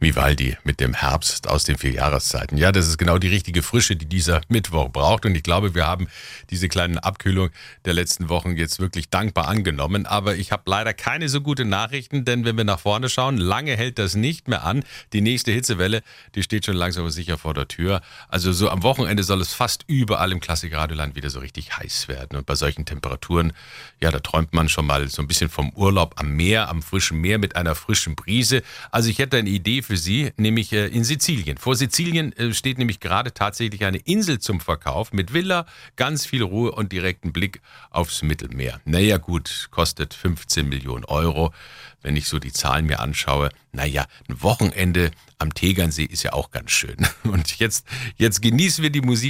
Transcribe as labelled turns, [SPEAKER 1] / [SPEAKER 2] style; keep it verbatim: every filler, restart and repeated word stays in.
[SPEAKER 1] Vivaldi mit dem Herbst aus den vier Jahreszeiten. Ja, das ist genau die richtige Frische, die dieser Mittwoch braucht. Und ich glaube, wir haben diese kleine Abkühlung der letzten Wochen jetzt wirklich dankbar angenommen. Aber ich habe leider keine so gute Nachrichten, denn wenn wir nach vorne schauen, lange hält das nicht mehr an. Die nächste Hitzewelle, die steht schon langsam aber sicher vor der Tür. Also so am Wochenende soll es fast überall im Klassikradioland wieder so richtig heiß werden. Und bei solchen Temperaturen, ja, da träumt man schon mal so ein bisschen vom Urlaub am Meer, am frischen Meer mit einer frischen Brise. Also ich hätte eine Idee für Sie, nämlich in Sizilien. Vor Sizilien steht nämlich gerade tatsächlich eine Insel zum Verkauf mit Villa, ganz viel Ruhe und direkten Blick aufs Mittelmeer. Naja gut, kostet fünfzehn Millionen Euro. Wenn ich so die Zahlen mir anschaue, naja, ein Wochenende am Tegernsee ist ja auch ganz schön. Und jetzt, jetzt genießen wir die Musik